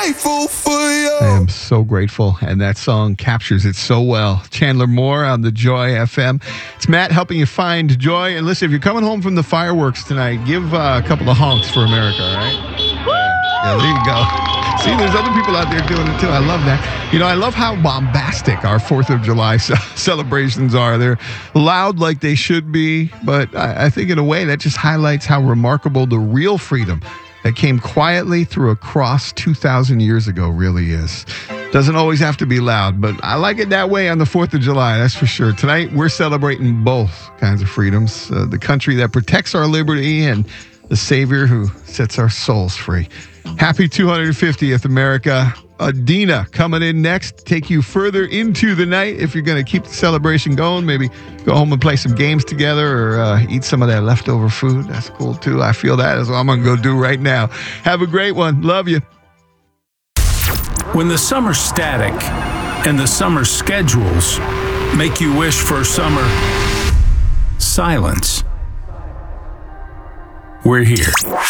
Grateful for you. I am so grateful, and that song captures it so well. Chandler Moore on the Joy FM. It's Matt helping you find joy. And listen, if you're coming home from the fireworks tonight, give a couple of honks for America, all right? Yeah, there you go. See, there's other people out there doing it too. I love that. You know, I love how bombastic our 4th of July celebrations are. They're loud like they should be, but I think in a way that just highlights how remarkable the real freedom that came quietly through a cross 2,000 years ago really is. Doesn't always have to be loud, but I like it that way on the 4th of July, that's for sure. Tonight, we're celebrating both kinds of freedoms, the country that protects our liberty and the Savior who sets our souls free. Happy 250th, America. Adina coming in next. Take you further into the night. If you're going to keep the celebration going, maybe go home and play some games together or eat some of that leftover food. That's cool, too. I feel that is what I'm going to go do right now. Have a great one. Love you. When the summer's static and the summer schedules make you wish for summer silence, we're here.